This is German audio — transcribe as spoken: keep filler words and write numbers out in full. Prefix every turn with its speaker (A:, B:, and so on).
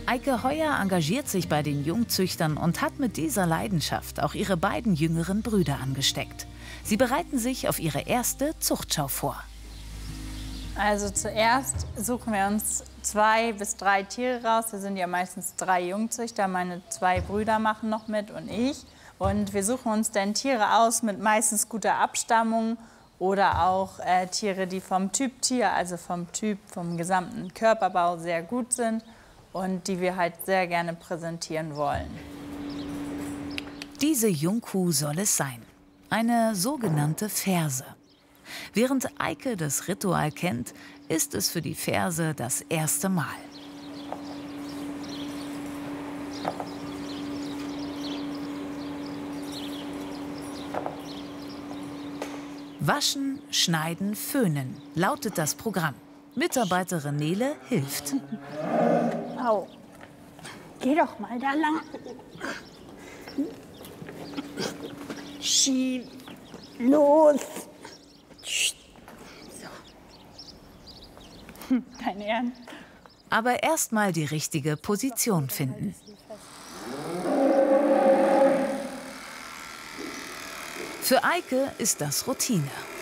A: Eike Heuer engagiert sich bei den Jungzüchtern und hat mit dieser Leidenschaft auch ihre beiden jüngeren Brüder angesteckt. Sie bereiten sich auf ihre erste Zuchtschau vor.
B: Also zuerst suchen wir uns zwei bis drei Tiere raus. Wir sind ja meistens drei Jungzüchter. Meine zwei Brüder machen noch mit und ich. Und wir suchen uns dann Tiere aus mit meistens guter Abstammung oder auch äh, Tiere, die vom Typ Tier, also vom Typ, vom gesamten Körperbau sehr gut sind und die wir halt sehr gerne präsentieren wollen.
A: Diese Jungkuh soll es sein. Eine sogenannte Ferse. Während Eike das Ritual kennt, ist es für die Ferse das erste Mal. Waschen, schneiden, föhnen, lautet das Programm. Mitarbeiterin Nele hilft.
C: Au. Geh doch mal da lang. Schieb. Los. So.
B: Dein Ernst?
A: Aber erst mal die richtige Position finden. Für Eike ist das Routine.